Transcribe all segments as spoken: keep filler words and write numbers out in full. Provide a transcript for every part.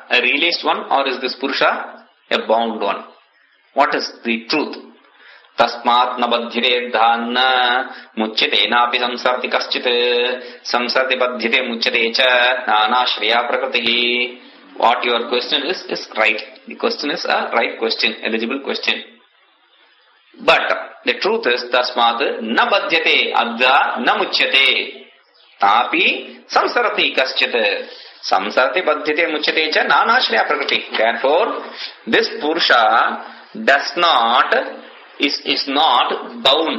a released one or is this Purusha a bound one? What is the truth? Tasmat na badhyate dhanna muchyate napi samsarti kaschit samsarti badhyate muchyate cha nana shriya prakritihi. What your question is, is right. The question is a right question, eligible question. But the truth is, tasmat na badhyate adha na muchyate tapi samsarati kaschit samsarti badhyate muchyate cha nana shriya prakriti. Therefore, this Purusha does not, is, is not bound.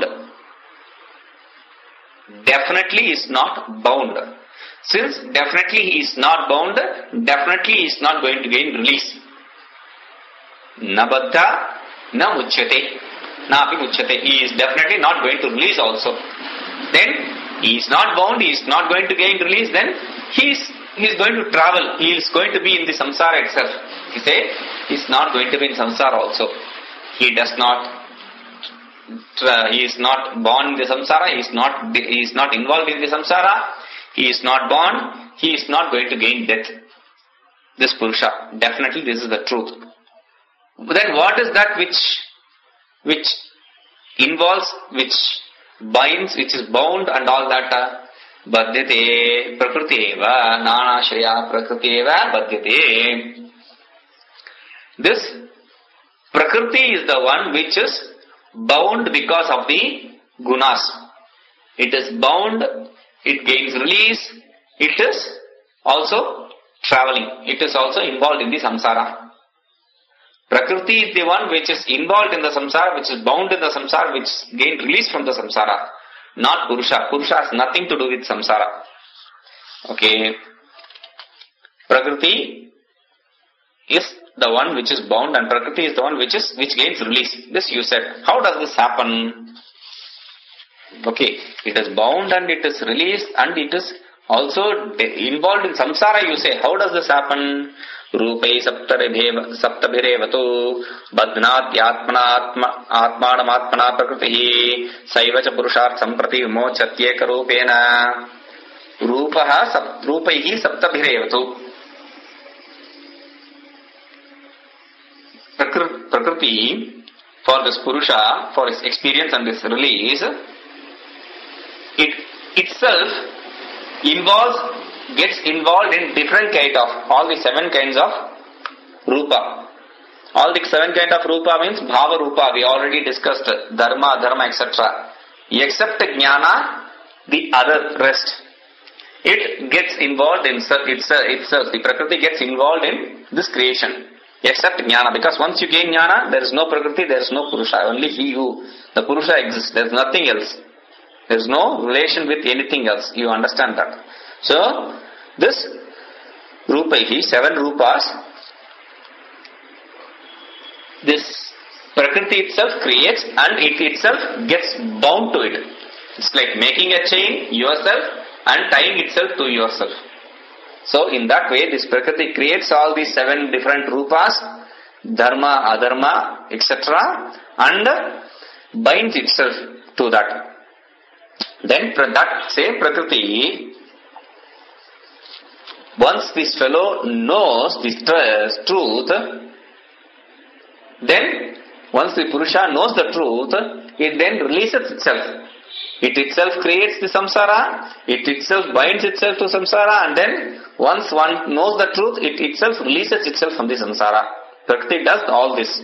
Definitely is not bound. Since definitely he is not bound, definitely he is not going to gain release. Na baddha, na muchyate, na api muchyate. He is definitely not going to release also. Then he is not bound, he is not going to gain release, then he is, he is going to travel. He is going to be in the samsara itself. He say, he is not going to be in samsara also. He does not, uh, he is not born in the samsara, he is not, he is not involved in the samsara, he is not born, he is not going to gain death. This Purusha, definitely this is the truth. Then what is that which, which involves, which binds, which is bound and all that? Uh, Badhyate prakriti eva, nana shriya prakriti eva badhyate. This Prakriti is the one which is bound because of the gunas. It is bound, it gains release, it is also traveling, it is also involved in the samsara. Prakriti is the one which is involved in the samsara, which is bound in the samsara, which gains release from the samsara. Not Purusha. Purusha has nothing to do with samsara. Okay. Prakriti is the one which is bound and Prakriti is the one which is which gains release. This you said. How does this happen? Okay, it is bound and it is released and it is also involved in samsara, you say. How does this happen? Rupai saptabhirevatu badhnati atmanatma atmanam atmana prakritihi saivacha purusharth samprati vimochatyeka rupena rupaha rupaihi saptabhirevatu. Prakriti, for this Purusha, for its experience and this release, it itself involves, gets involved in different kind of, all the seven kinds of Rupa. All the seven kind of Rupa means Bhava Rupa, we already discussed, Dharma, Dharma, et cetera. Except Jnana, the other rest. It gets involved in itself, itself, the Prakriti gets involved in this creation. Except Jnana, because once you gain Jnana, there is no Prakriti, there is no Purusha. Only he who, the Purusha exists, there is nothing else. There is no relation with anything else. You understand that. So, this Rupaihi, seven Rupas, this Prakriti itself creates and it itself gets bound to it. It's like making a chain yourself and tying itself to yourself. So, in that way, this Prakriti creates all these seven different Rupas, Dharma, Adharma, et cetera, and binds itself to that. Then, that same Prakriti, once this fellow knows this truth, then, once the Purusha knows the truth, it then releases itself. It itself creates the samsara, it itself binds itself to samsara, and then once one knows the truth, it itself releases itself from the samsara. Prakriti does all this.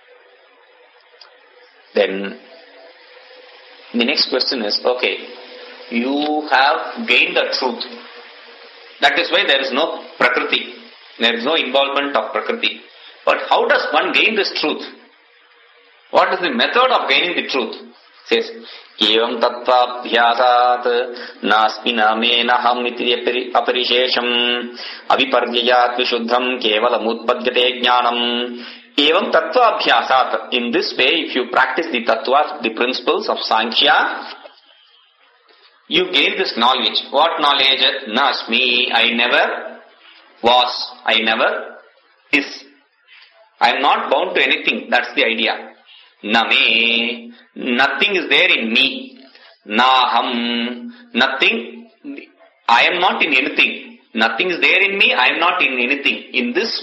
Then the next question is, okay, you have gained the truth. That is why there is no Prakriti. There is no involvement of Prakriti. But how does one gain this truth? What is the method of gaining the truth? It says, Evam tattva abhyasat nasmi namenaham iti aparishesham aviparyayat vishuddham kevalam utpadyate jnanam. Evam tattva abhyasat. In this way, if you practice the tattvas, the principles of Sankhya, you gain this knowledge. What knowledge? Nasmi, I never was, I never is. I am not bound to anything. That's the idea. Name, nothing is there in me. Naham, nothing. I am not in anything. Nothing is there in me. I am not in anything. In this